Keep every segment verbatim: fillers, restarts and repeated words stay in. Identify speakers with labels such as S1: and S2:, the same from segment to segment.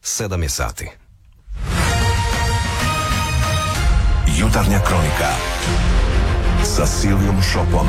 S1: Sedam je sati.
S2: Jutarnja kronika sa Silvijom Šopom.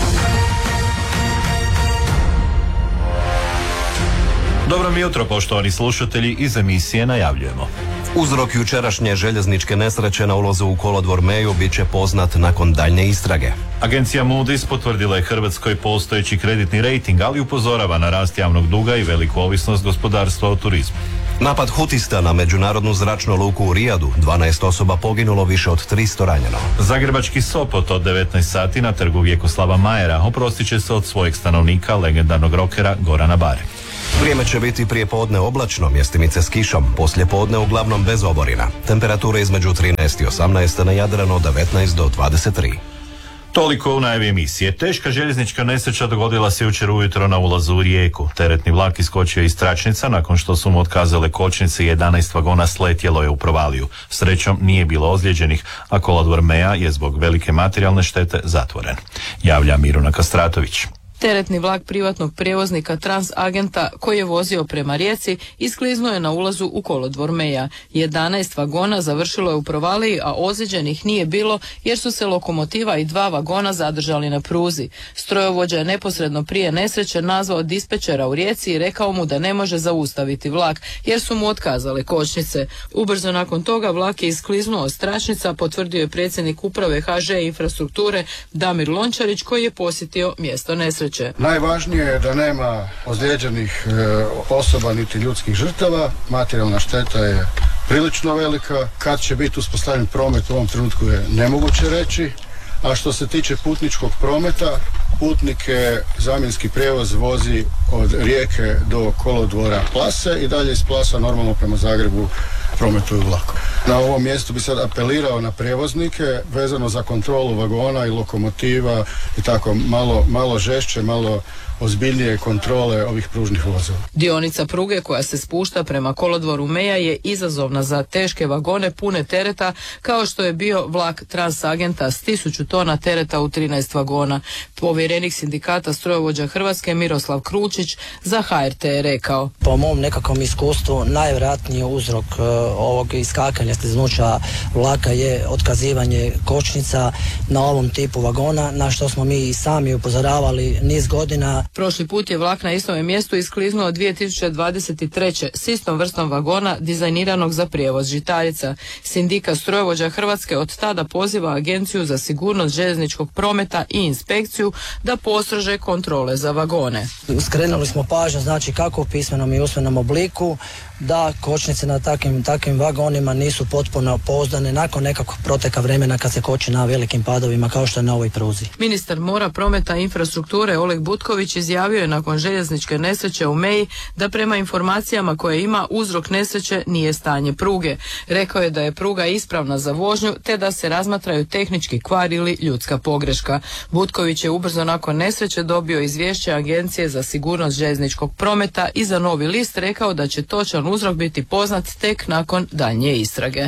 S3: Dobro mi jutro, poštovani slušatelji, iz emisije najavljujemo.
S1: Uzrok jučerašnje željezničke nesreće na ulazu u kolodvor Meju bit će poznat nakon daljnje istrage.
S3: Agencija Moody's potvrdila je Hrvatskoj postojeći kreditni rejting, ali upozorava na rast javnog duga i veliku ovisnost gospodarstva o turizmu.
S1: Napad hutista na međunarodnu zračnu luku u Rijadu, dvanaest osoba poginulo, više od tristo ranjeno.
S3: Zagrebački Sopot od devetnaest sati na trgu Vjekoslava Majera oprostit će se od svojeg stanovnika, legendarnog rokera Gorana Bare.
S1: Vrijeme će biti prije podne oblačno, mjestimice s kišom, poslije podne uglavnom bez oborina. Temperature između trinaest i osamnaest, na Jadranu devetnaest do dvadeset tri.
S3: Toliko u najavi emisije. Teška željeznička nesreća dogodila se jučer ujutro na ulazu u Rijeku. Teretni vlak iskočio iz tračnica nakon što su mu otkazale kočnice i jedanaest vagona sletjelo je u provaliju. Srećom nije bilo ozlijeđenih, a kolodvor Meja je zbog velike materijalne štete zatvoren. Javlja Miruna Kastratović.
S4: Teretni vlak privatnog prijevoznika Transagenta koji je vozio prema Rijeci iskliznuo je na ulazu u kolodvor Meja. jedanaest vagona završilo je u provaliji, a ozlijeđenih nije bilo jer su se lokomotiva i dva vagona zadržali na pruzi. Strojovođa je neposredno prije nesreće nazvao dispečera u Rijeci i rekao mu da ne može zaustaviti vlak jer su mu otkazale kočnice. Ubrzo nakon toga vlak je iskliznuo od tračnica, potvrdio je predsjednik uprave H Ž Infrastrukture Damir Lončarić koji je posjetio mjesto nesreće.
S5: Najvažnije je da nema ozlijeđenih e, osoba niti ljudskih žrtava. Materijalna šteta je prilično velika. Kad će biti uspostavljen promet u ovom trenutku je nemoguće reći. A što se tiče putničkog prometa, putnike zamjenski prijevoz vozi od Rijeke do kolodvora Plase i dalje iz Plasa normalno prema Zagrebu prometuju vlakom. Na ovom mjestu bi sad apelirao na prijevoznike vezano za kontrolu vagona i lokomotiva i tako malo, malo žešće, malo ozbiljnije kontrole ovih pružnih vozila.
S4: Dionica pruge koja se spušta prema kolodvoru Meja je izazovna za teške vagone pune tereta, kao što je bio vlak Transagenta s tisuću tona tereta u trinaest vagona. Povjerenik sindikata strojovođa Hrvatske Miroslav Kručić za H R T je rekao:
S6: Po mom nekakvom iskustvu najvjerojatniji uzrok uh, ovog iskakanja sliznuća vlaka je otkazivanje kočnica na ovom tipu vagona, na što smo mi i sami upozoravali niz godina.
S4: Prošli put je vlak na istom mjestu iskliznuo dvije tisuće dvadeset treće s istom vrstom vagona dizajniranog za prijevoz žitarica. Sindikat strojovođa Hrvatske od tada poziva Agenciju za sigurnost željezničkog prometa i inspekciju da postrože kontrole za vagone.
S6: Skrenuli smo pažnju, znači kako u pismenom i usmenom obliku, da kočnice na takvim, takvim vagonima nisu potpuno pouzdane nakon nekakvog proteka vremena kad se koči na velikim padovima kao što je na ovoj pruzi.
S4: Ministar mora, prometa i infrastrukture Oleg Butković izjavio je nakon željezničke nesreće u Meji da prema informacijama koje ima uzrok nesreće nije stanje pruge. Rekao je da je pruga ispravna za vožnju te da se razmatraju tehnički kvar ili ljudska pogreška. Butković je ubrzo nakon nesreće dobio izvješće Agencije za sigurnost željezničkog prometa i za Novi list rekao da će točan uzrok biti poznat tek nakon daljnje istrage.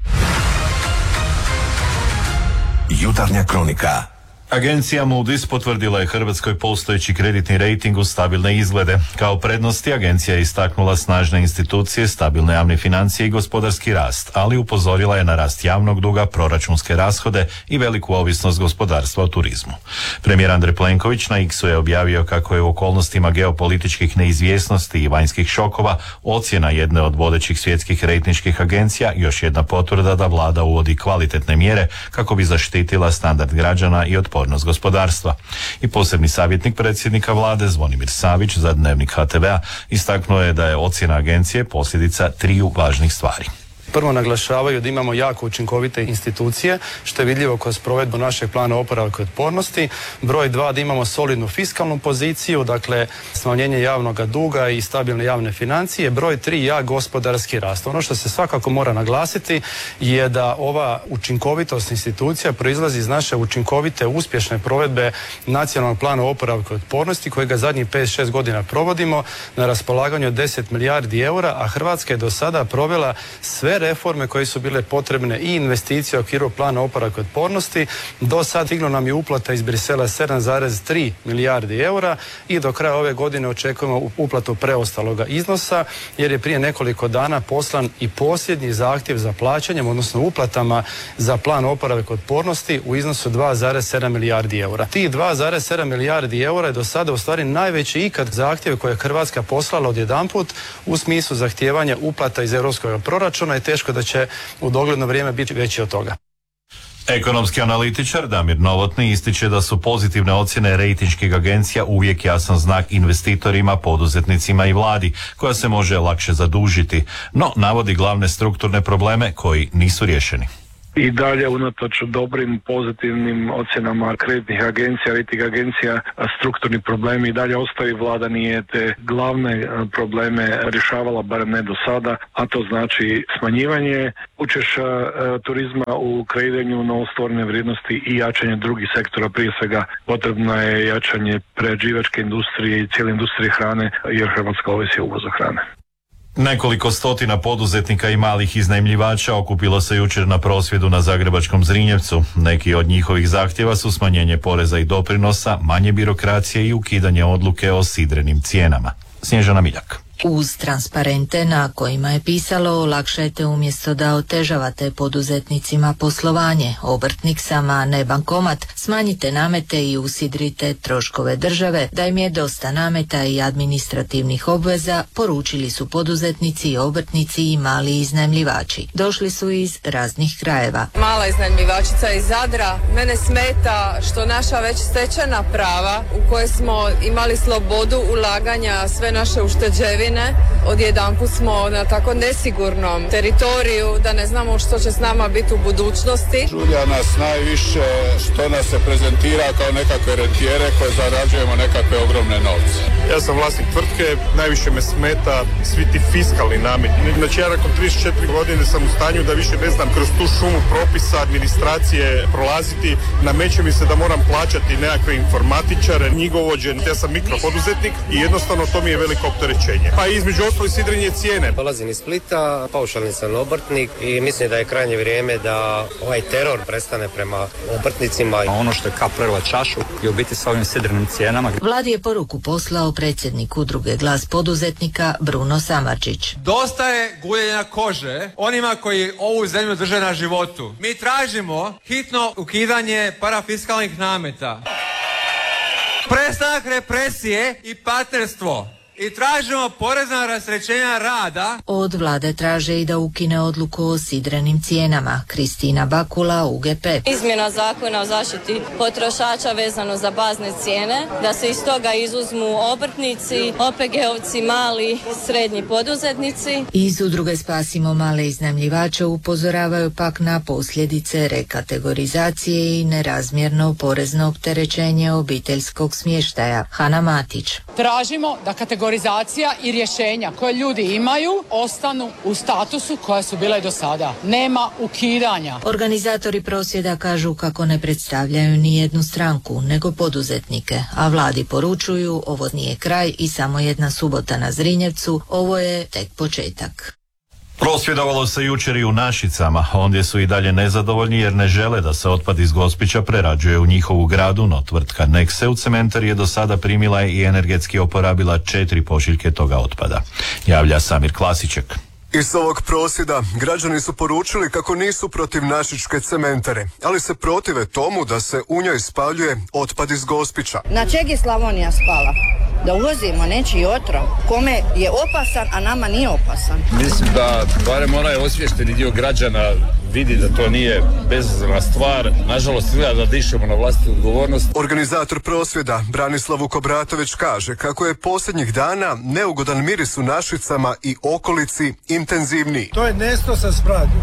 S2: Jutarnja kronika.
S3: Agencija Moody's potvrdila je Hrvatskoj postojeći kreditni rejting uz stabilne izglede. Kao prednosti agencija je istaknula snažne institucije, stabilne javne financije i gospodarski rast, ali upozorila je na rast javnog duga, proračunske rashode i veliku ovisnost gospodarstva o turizmu. Premijer Andrej Plenković na X-u je objavio kako je u okolnostima geopolitičkih neizvjesnosti i vanjskih šokova ocjena jedne od vodećih svjetskih rejtinških agencija još jedna potvrda da vlada uvodi kvalitetne mjere kako bi zaštitila standard građana i otpornost gospodarstva. I posebni savjetnik predsjednika vlade Zvonimir Savić za Dnevnik H T V-a istaknuo je da je ocjena agencije posljedica triju važnih stvari.
S7: Prvo naglašavaju da imamo jako učinkovite institucije, što je vidljivo kroz provedbu našeg plana oporavka i otpornosti. Broj dva, da imamo solidnu fiskalnu poziciju, dakle smanjenje javnog duga i stabilne javne financije. Broj tri, jak gospodarski rast. Ono što se svakako mora naglasiti je da ova učinkovitost institucija proizlazi iz naše učinkovite, uspješne provedbe nacionalnog plana oporavka i otpornosti kojega zadnjih pet šest godina provodimo na raspolaganju deset milijardi eura, a Hrvatska je do sada provela sve sve reforme koje su bile potrebne i investicije u okviru plana oporavka i otpornosti. Do sad stiglo nam je uplata iz Brisela sedam zarez tri milijardi eura i do kraja ove godine očekujemo uplatu preostaloga iznosa, jer je prije nekoliko dana poslan i posljednji zahtjev za plaćanjem, odnosno uplatama za plan oporavka i otpornosti u iznosu dva zarez sedam milijardi eura. Tih dva zarez sedam milijardi eura je do sada u stvari najveći ikad zahtjev koje je Hrvatska poslala odjedanput u smislu zahtijevanja uplata iz europskog proračuna i teško da će u dogledno vrijeme biti veći od toga.
S3: Ekonomski analitičar Damir Novotny ističe da su pozitivne ocjene rejtinških agencija uvijek jasan znak investitorima, poduzetnicima i vladi, koja se može lakše zadužiti, no navodi glavne strukturne probleme koji nisu riješeni.
S8: I dalje, unatoč dobrim, pozitivnim ocjenama kreditnih agencija, rating agencija, strukturni problemi i dalje ostaju. Vlada nije te glavne probleme rješavala, barem ne do sada, a to znači smanjivanje učešća turizma u kreiranju novostvorene vrijednosti i jačanje drugih sektora. Prije svega potrebno je jačanje prerađivačke industrije i cijele industrije hrane, jer Hrvatska ovisi o uvozu hrane.
S3: Nekoliko stotina poduzetnika i malih iznajmljivača okupilo se jučer na prosvjedu na zagrebačkom Zrinjevcu. Neki od njihovih zahtjeva su smanjenje poreza i doprinosa, manje birokracije i ukidanje odluke o sidrenim cijenama. Snježana Miljak.
S9: Uz transparente na kojima je pisalo olakšajte umjesto da otežavate poduzetnicima poslovanje, obrtnik sama ne bankomat, smanjite namete i usidrite troškove države, da im je dosta nameta i administrativnih obveza, poručili su poduzetnici, obrtnici i mali iznajmljivači. Došli su iz raznih krajeva.
S10: Mala iznajmljivačica iz Zadra, mene smeta što naša već stečena prava u koje smo imali slobodu ulaganja, sve naše ušteđevine, odjedanput smo na tako nesigurnom teritoriju da ne znamo što će s nama biti u budućnosti.
S11: Žulja nas najviše što nas se prezentira kao nekakve rentijere koje zarađujemo nekakve ogromne novce.
S12: Ja sam vlasnik tvrtke, najviše me smeta svi ti fiskalni nameti. Znači ja nakon trideset četiri godine sam u stanju da više ne znam kroz tu šumu propisa, administracije prolaziti. Nameće mi se da moram plaćati nekakve informatičare, knjigovođe. Ja sam mikropoduzetnik i jednostavno to mi je veliko opterećenje. Pa između ostalih sidrenje cijene.
S13: Dolazim iz Splita, paušalni sam obrtnik i mislim da je krajnje vrijeme da ovaj teror prestane prema obrtnicima.
S14: Ono što je kap prelila čašu i u biti sa ovim sidrenim cijenama.
S9: Vladi je poruku poslao predsjednik udruge Glas poduzetnika Bruno Samardžić.
S15: Dosta je guljenja kože onima koji ovu zemlju drže na životu. Mi tražimo hitno ukidanje parafiskalnih nameta, prestanak represije i partnerstvo. I tražimo porezna rasterećenja rada.
S9: Od vlade traže i da ukine odluku o sidrenim cijenama. Kristina Bakula, U G P.
S16: Izmjena zakona o zaštiti potrošača vezano za bazne cijene, da se iz toga izuzmu obrtnici, O P G-ovci, mali i srednji poduzetnici.
S9: Iz udruge Spasimo male iznajmljivače upozoravaju pak na posljedice rekategorizacije i nerazmjerno porezno opterećenje obiteljskog smještaja. Hana Matić.
S17: Tražimo da kategorizacija i rješenja koje ljudi imaju ostanu u statusu koja su bile do sada. Nema ukidanja.
S9: Organizatori prosvjeda kažu kako ne predstavljaju ni jednu stranku, nego poduzetnike, a vladi poručuju ovo nije kraj i samo jedna subota na Zrinjevcu, ovo je tek početak.
S3: Prosvjedovalo se jučer i u Našicama, ondje su i dalje nezadovoljni jer ne žele da se otpad iz Gospića prerađuje u njihovu gradu, no tvrtka Nexe u cementar je do sada primila i energetski oporabila četiri pošiljke toga otpada. Javlja Samir Klasiček.
S18: Iz ovog prosvjeda građani su poručili kako nisu protiv našičke cementare, ali se protive tomu da se u njoj spaljuje otpad iz Gospića.
S19: Na čeg je Slavonija spala? Da uvozimo nečiji otrov kome je opasan, a nama nije opasan.
S11: Mislim da barem onaj osviješteni dio građana vidi da to nije bezazlena stvar. Nažalost, izgleda da dišemo na vlastitu odgovornost.
S18: Organizator prosvjeda Branislav Vukobratović kaže kako je posljednjih dana neugodan miris u Našicama i okolici intenzivniji.
S20: To je nesto sa smradu.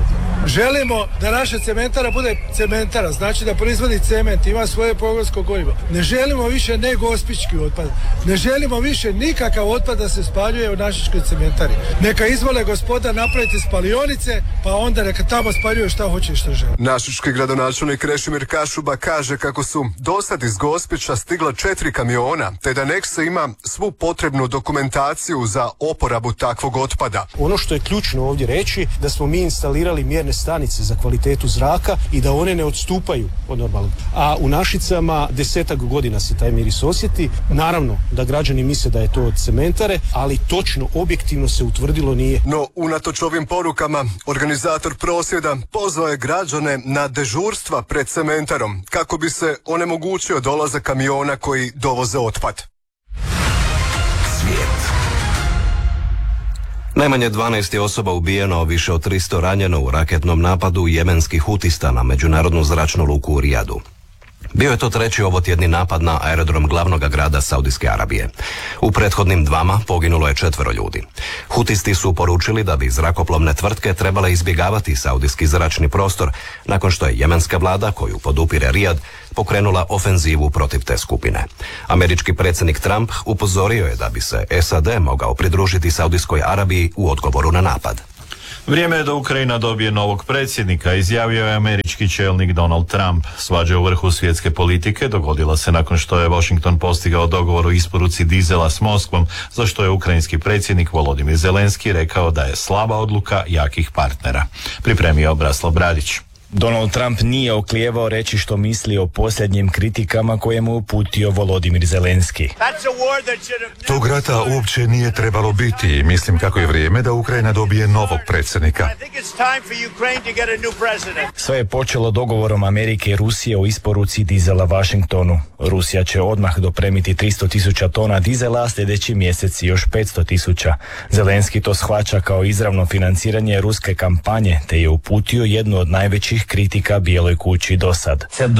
S20: Želimo da naša cementara bude cementara, znači da proizvodi cement, ima svoje pogonsko gorivo. Ne želimo više ne gospički otpad. Ne želimo više nikakav otpad da se spaljuje u našičkoj cementari. Neka izvole gospoda napraviti spalionice, pa onda neka tamo spaljuju šta hoće i šta žele.
S18: Našički gradonačelnik Krešimir Kašuba kaže kako su dosad iz Gospića stigla četiri kamiona, te da Nexa ima svu potrebnu dokumentaciju za oporabu takvog otpada.
S21: Ono što je ključno ovdje reći, da smo mi instalirali mjerne stanice za kvalitetu zraka i da one ne odstupaju od normalnog. A u Našicama desetak godina se taj miris osjeti. Naravno da građani misle da je to od cementare, ali točno, objektivno se utvrdilo nije.
S18: No, unatoč ovim porukama, organizator prosvjeda pozvao je građane na dežurstva pred cementarom kako bi se onemogućio dolazak kamiona koji dovoze otpad.
S2: Svijet.
S1: Najmanje dvanaest je osoba ubijeno, više od tristo ranjeno u raketnom napadu jemenskih Hutista na međunarodnu zračnu luku u Rijadu. Bio je to treći ovotjedni napad na aerodrom glavnog grada Saudijske Arabije. U prethodnim dvama poginulo je četvero ljudi. Hutisti su poručili da bi zrakoplovne tvrtke trebale izbjegavati saudijski zračni prostor nakon što je jemenska vlada, koju podupire Rijad, pokrenula ofenzivu protiv te skupine. Američki predsjednik Trump upozorio je da bi se S A D mogao pridružiti Saudijskoj Arabiji u odgovoru na napad.
S3: Vrijeme je da Ukrajina dobije novog predsjednika, izjavio je američki čelnik Donald Trump. Svađa u vrhu svjetske politike dogodila se nakon što je Washington postigao dogovor o isporuci dizela s Moskvom, za što je ukrajinski predsjednik Volodimir Zelenski rekao da je slaba odluka jakih partnera. Pripremio Braslav Bradić.
S22: Donald Trump nije oklijevao reći što misli o posljednjim kritikama koje mu uputio Volodimir Zelenski.
S23: Tog rata uopće nije trebalo biti. Mislim kako je vrijeme da Ukrajina dobije novog predsjednika.
S22: Sve je počelo dogovorom Amerike i Rusije o isporuci dizela Washingtonu. Rusija će odmah dopremiti tristo tisuća tona dizela, a sljedeći mjesec još petsto tisuća. Zelenski to shvaća kao izravno financiranje ruske kampanje, te je uputio jednu od najvećih kritika Bijeloj kući do sad.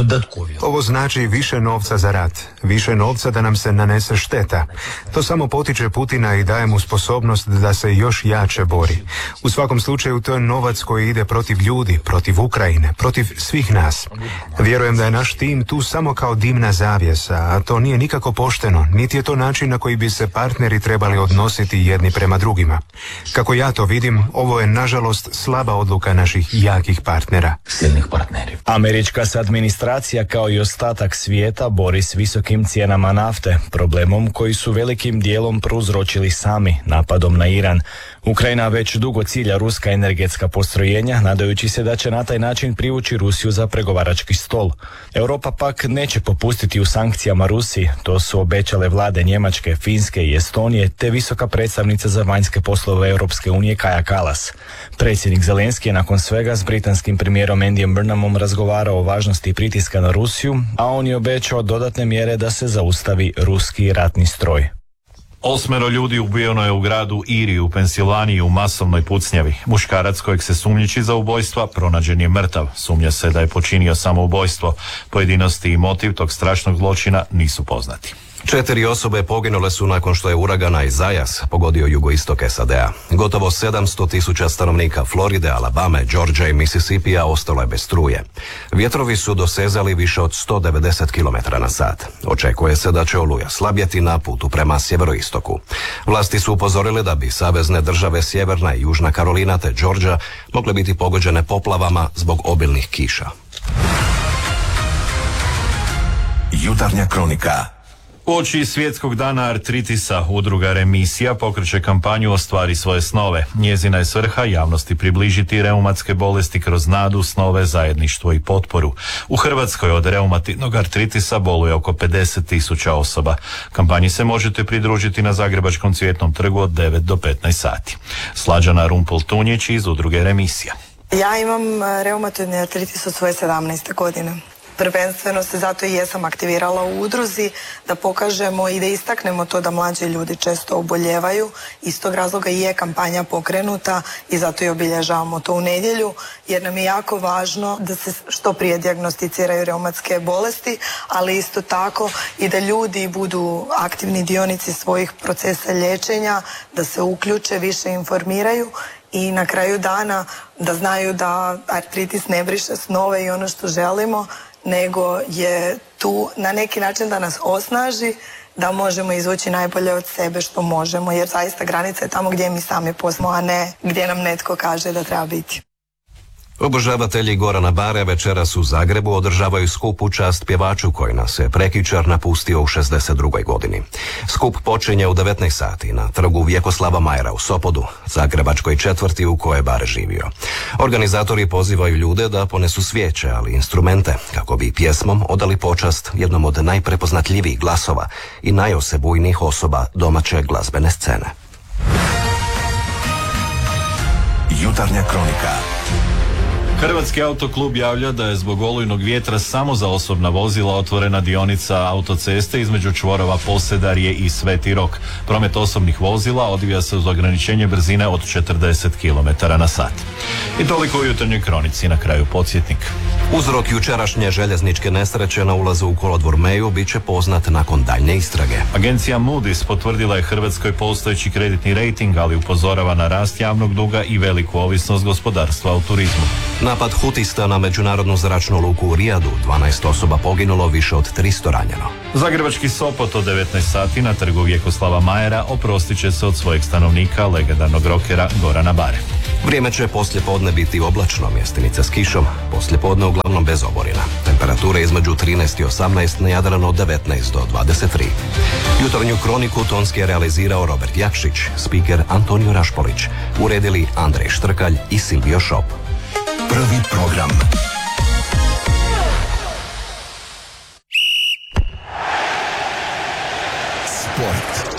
S23: Ovo znači više novca za rat, više novca da nam se nanese šteta. To samo potiče Putina i daje mu sposobnost da se još jače bori. U svakom slučaju to je novac koji ide protiv ljudi, protiv Ukrajine, protiv svih nas. Vjerujem da je naš tim tu samo kao dimna zavjesa, a to nije nikako pošteno, niti je to način na koji bi se partneri trebali odnositi jedni prema drugima. Kako ja to vidim, ovo je nažalost slaba odluka naših jakih partnera.
S22: Silnih partneri. Američka se administracija kao i ostatak svijeta bori s visokim cijenama nafte, problemom koji su velikim dijelom prouzročili sami napadom na Iran. Ukrajina već dugo cilja ruska energetska postrojenja, nadajući se da će na taj način privući Rusiju za pregovarački stol. Europa pak neće popustiti u sankcijama Rusiji, to su obećale vlade Njemačke, Finske i Estonije, te visoka predstavnica za vanjske poslove Europske unije Kaja Kallas. Predsjednik Zelenski je nakon svega s britanskim premijerom Andyjem Burnhamom razgovarao o važnosti pritiska na Rusiju, a on je obećao dodatne mjere da se zaustavi ruski ratni stroj.
S3: Osmero ljudi ubijeno je u gradu Iri u Pensilvaniji u masovnoj pucnjavi. Muškarac kojeg se sumnjiči za ubojstva pronađen je mrtav. Sumnja se da je počinio samoubojstvo. Pojedinosti i motiv tog strašnog zločina nisu poznati.
S1: Četiri osobe poginule su nakon što je uragan Isaias pogodio jugoistok S A D-a. Gotovo sedamsto tisuća stanovnika Floride, Alabame, Georgia i Mississippija ostalo je bez struje. Vjetrovi su dosezali više od sto devedeset kilometara na sat. Očekuje se da će oluja slabjeti na putu prema sjeveroistoku. Vlasti su upozorile da bi savezne države Sjeverna i Južna Karolina te Georgia mogle biti pogođene poplavama zbog obilnih kiša.
S2: Jutarnja kronika.
S3: Uoči svjetskog dana artritisa udruga Remisija pokreće kampanju Ostvari svoje snove. Njezina je svrha javnosti približiti reumatske bolesti kroz nadu, snove, zajedništvo i potporu. U Hrvatskoj od reumatidnog artritisa boluje oko pedeset tisuća osoba. Kampanji se možete pridružiti na Zagrebačkom Cvjetnom trgu od devet do petnaest sati. Slađana Rumpul-Tunjić iz udruge Remisija.
S24: Ja imam reumatoidni artritis od svoje sedamnaeste godine.
S4: Prvenstveno se zato i jesam aktivirala u udruzi da pokažemo i da istaknemo to da mlađi ljudi često oboljevaju. Iz tog razloga i je kampanja pokrenuta i zato i obilježavamo to u nedjelju, jer nam je jako važno da se što prije dijagnosticiraju reumatske bolesti, ali isto tako i da ljudi budu aktivni dionici svojih procesa liječenja, da se uključe, više informiraju i na kraju dana da znaju da artritis ne briše snove i ono što želimo, nego je tu na neki način da nas osnaži, da možemo izvući najbolje od sebe što možemo, jer zaista granica je tamo gdje mi sami posmo, a ne gdje nam netko kaže da treba biti.
S1: Obožavatelji Gorana Bare večeras u Zagrebu održavaju skup u čast pjevaču koji nas je prekjučer napustio u šezdeset drugoj godini. Skup počinje u devetnaest sati na trgu Vjekoslava Majera u Sopodu, zagrebačkoj četvrti u kojoj je Bare živio. Organizatori pozivaju ljude da ponesu svijeće, ali i instrumente, kako bi pjesmom odali počast jednom od najprepoznatljivijih glasova i najosebujnijih osoba domaće glazbene scene.
S2: Jutarnja kronika.
S3: Hrvatski autoklub javlja da je zbog olujnog vjetra samo za osobna vozila otvorena dionica autoceste između čvorova Posedarje i Sveti Rok. Promet osobnih vozila odvija se uz ograničenje brzine od četrdeset kilometara na sat. I toliko u jutarnjoj kronici, na kraju podsjetnik.
S1: Uzrok jučerašnje željezničke nesreće na ulazu u kolodvor Meju bit će poznat nakon daljnje istrage.
S3: Agencija Moody's potvrdila je Hrvatskoj postojeći kreditni rejting, ali upozorava na rast javnog duga i veliku ovisnost gospodarstva u turizmu.
S1: Napad hutista na međunarodnu zračnu luku u Rijadu, dvanaest osoba poginulo, više od tristo ranjeno.
S3: Zagrebački Sopot od devetnaest sati na trgu Vjekoslava Majera oprostit će se od svojeg stanovnika, legendarnog rokera Gorana Bare.
S1: Vrijeme će poslijepodne biti oblačno, mjestimice s kišom, poslijepodne uglavnom bez oborina. Temperature između trinaest i osamnaest, na Jadranu od devetnaest do dvadeset tri. Jutarnju kroniku tonski je realizirao Robert Jakšić, spiker Antonio Rašpolić, uredili Andrej Štrkalj i Silvio Šop.
S2: Prvi program. Sport.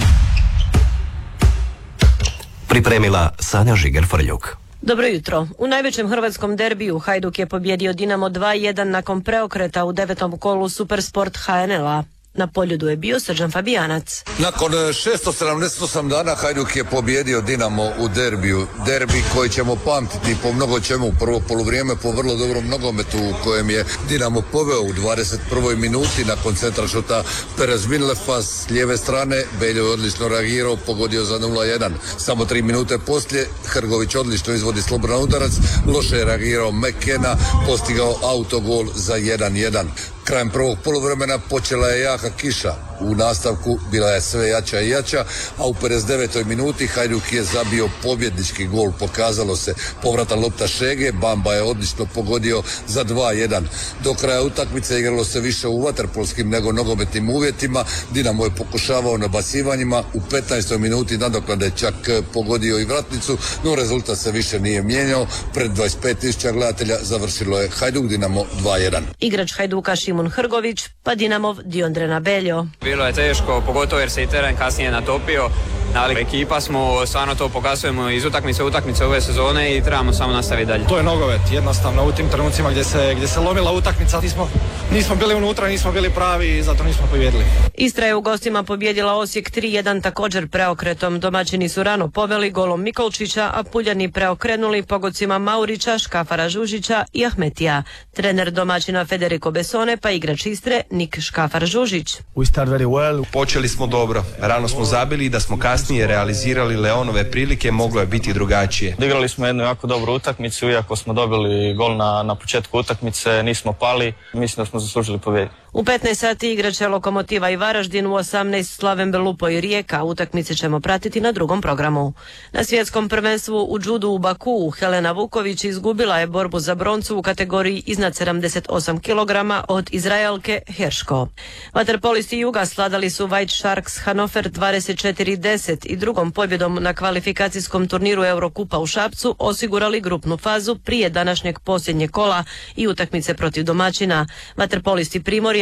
S1: Pripremila Sanja Žiger-Frljuk.
S5: Dobro jutro. U najvećem hrvatskom derbiju Hajduk je pobjedio Dinamo dva jedan nakon preokreta u devetom kolu Supersport H N L-a. Na poljudu je bio Srđan Fabijanac.
S6: Nakon šesto sedamdeset osam dana Hajduk je pobjedio Dinamo u derbiju. Derbi koji ćemo pamtiti po mnogo čemu. Prvo poluvrijeme po vrlo dobrom nogometu u kojem je Dinamo poveo u dvadeset prvoj minuti nakon centra šuta Perez Minlefa s lijeve strane. Beljo je odlično reagirao, pogodio za nula jedan. Samo tri minute poslije Hrgović odlično izvodi slobodan udarac. Loše je reagirao McKenna, postigao autogol za jedan jedan. Krajem prvog poluvremena počela je jaka kiša. U nastavku bila je sve jača i jača, a u pedeset devetoj minuti Hajduk je zabio pobjednički gol. Pokazalo se povratan lopta Šege, Bamba je odlično pogodio za dva jedan. Do kraja utakmice igralo se više u vaterpolskim nego nogometnim uvjetima. Dinamo je pokušavao nabasivanjima, u petnaestoj minuti nadoknade čak pogodio i vratnicu, no rezultat se više nije mijenjao. Pred dvadeset pet tisuća gledatelja završilo je Hajduk Dinamo dva jedan.
S5: Igrač Hajduka Šimun Hrgović, pa Dinamov Diondrena Beljo.
S24: Bilo je teško, pogotovo jer se i teren kasnije natopio, ali ekipa smo, stvarno to pokazujemo iz utakmice u utakmice ove sezone i trebamo samo nastaviti dalje.
S25: To je nogomet, jednostavno u tim trenucima gdje se, gdje se lomila utakmica, nismo, nismo bili unutra, nismo bili pravi i zato nismo pobjedili.
S5: Istra je u gostima pobjedila Osijek tri jedan također preokretom. Domaćini su rano poveli golom Mikolčića, a Puljani preokrenuli pogodcima Maurića, Škafara Žužića i Ahmetija. Trener domaćina Federico Besone, pa igrač Istre Nik Škafar Žužić.
S26: We start very well. Počeli smo dobro, rano smo zabili, da smo kasnije realizirali Leonove prilike moglo je biti drugačije.
S27: Igrali smo jednu jako dobru utakmicu, iako smo dobili gol na, na početku utakmice, nismo pali, mislim da smo zaslužili pobjedu.
S5: U petnaest sati igraće Lokomotiva i Varaždin, u osamnaest Slaven Belupo i Rijeka. Utakmice ćemo pratiti na drugom programu. Na svjetskom prvenstvu u džudu u Bakuu Helena Vuković izgubila je borbu za broncu u kategoriji iznad sedamdeset osam kilograma od Izraelke Herško. Vaterpolisti Juga sladali su White Sharks Hannover dvadeset četiri deset i drugom pobjedom na kvalifikacijskom turniru Eurokupa u Šapcu osigurali grupnu fazu prije današnjeg posljednjeg kola i utakmice protiv domaćina. Vaterpolisti Primorja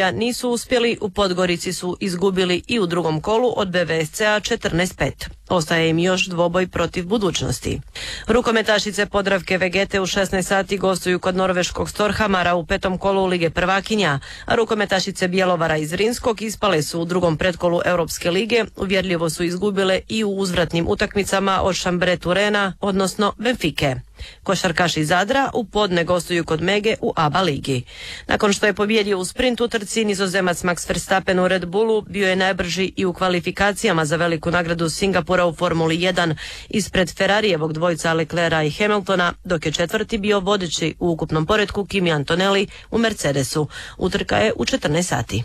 S5: Međimurja nisu uspjeli, u Podgorici su izgubili i u drugom kolu od B V S C-a četrnaest pet. Ostaje im još dvoboj protiv Budućnosti. Rukometašice Podravke Vegete u šesnaest sati gostuju kod norveškog Storhamara u petom kolu Lige prvakinja, a rukometašice Bjelovara iz Rinskog ispale su u drugom pretkolu Europske lige, uvjerljivo su izgubile i u uzvratnim utakmicama od Šambre Turena, odnosno Benfike. Košarkaši Zadra u podne gostuju kod Mege u A B A ligi. Nakon što je pobjedio u sprint utrci, Nizozemac Max Verstappen u Red Bullu bio je najbrži i u kvalifikacijama za veliku nagradu Singapura u Formuli jedan ispred Ferrarijevog dvojca Leclerca i Hamiltona, dok je četvrti bio vodeći u ukupnom poretku Kimi Antonelli u Mercedesu. Utrka je u četrnaest sati.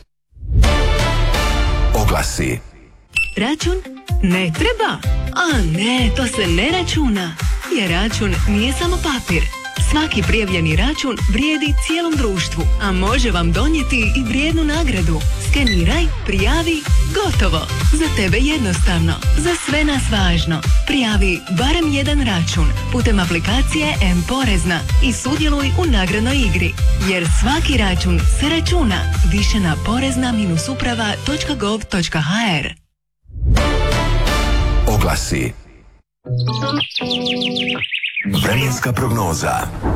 S2: Oglasi.
S7: Račun? Ne treba. A ne, to se ne računa. Jer račun nije samo papir. Svaki prijavljeni račun vrijedi cijelom društvu, a može vam donijeti i vrijednu nagradu. Skeniraj, prijavi, gotovo. Za tebe jednostavno, za sve nas važno. Prijavi barem jedan račun putem aplikacije M-Porezna i sudjeluj u nagradnoj igri. Jer svaki račun se računa. Više na porezna uprava točka gov točka ha er.
S2: Oglasi. Vremenska prognoza.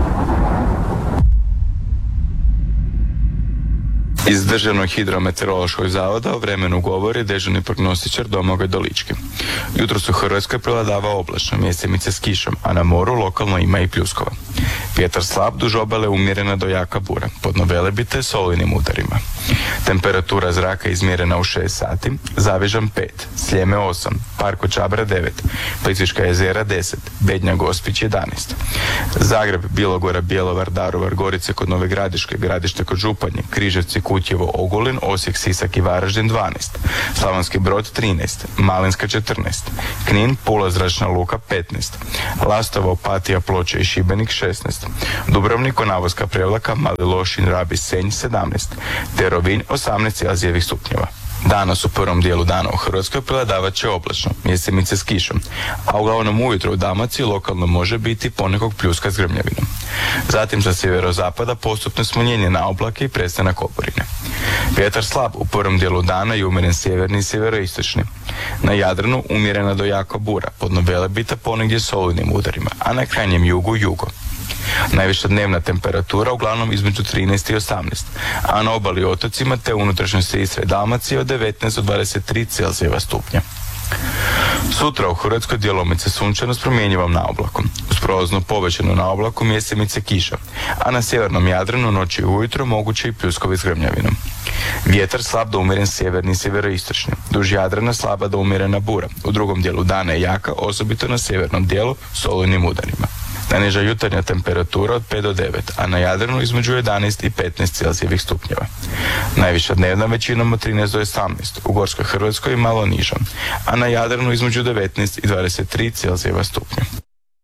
S8: Iz Državnog hidrometeorološkog zavoda o vremenu govori dežurni prognostičar Domagoj Dolički. Jutros u Hrvatskoj prevladava oblačno, mjesemice s kišom, a na moru lokalno ima i pljuskova. Vjetar slab, duž obale umjerena do jaka bura, podno Velebite s olujnim udarima. Temperatura zraka izmjerena u šest sati, Zavižan pet, Sljeme osam, Parko Čabra devet, Plitvička jezera deset, Bednja Gospić jedanaest. Zagreb, Bilogora, Bjelovar, Daruvar, Gorice kod Nove Gradiške, Gradište kod Županje, Križevci, Kutjevo, Ogulin, Osijek, Sisak i Varaždin dvanaest, Slavonski Brod trinaest, Malinska četrnaest, Knin, Pula zračna luka petnaest, Lastovo, Opatija, Ploče i Šibenik šesnaest, Dubrovnik, Konavoska Prevlaka, Mali Lošinj, Rabi, Senj sedamnaest, te Rovinj osamnaest celzijevih stupnjeva. Danas u prvom dijelu dana u Hrvatskoj prevladavat će oblačno, mjesemice s kišom, a uglavnom ujutro u Dalmaciji lokalno može biti ponekog pljuska s grmljavinom. Zatim sa sjeverozapada postupno smanjenje na oblake i prestanak oborine. Vjetar slab u prvom dijelu dana i umjeren sjeverni i sjeveroistočni. Na Jadranu umjerena do jaka bura, podno Velebita ponegdje s olujnim udarima, a na krajnjem jugu jugo. Najviša dnevna temperatura uglavnom između trinaest i osamnaest, a na obali otocima te unutrašnjosti Istre i Dalmacije od devetnaest do dvadeset tri celzijeva stupnja. Sutra u Hrvatskoj djelomice sunčano s promjenjivom naoblakom. Uz prolazno povećano naoblaku mjesemice kiša, a na sjevernom Jadranu noći i ujutro moguće i pljuskovi s grmljavinom. Vjetar slab do umjeren sjeverni i sjeveroistočni. Duž Jadrana slaba do umjerena bura. U drugom dijelu dana je jaka, osobito na sjevernom dijelu s olujnim udarima. Najniža jutarnja temperatura od pet do devet, a na Jadranu između jedanaest i petnaest celzijevih stupnjeva. Najviša dnevna većinom od trinaest do osamnaest, u Gorskoj Hrvatskoj malo niža, a na Jadranu između devetnaest i dvadeset tri celzijeva stupnja.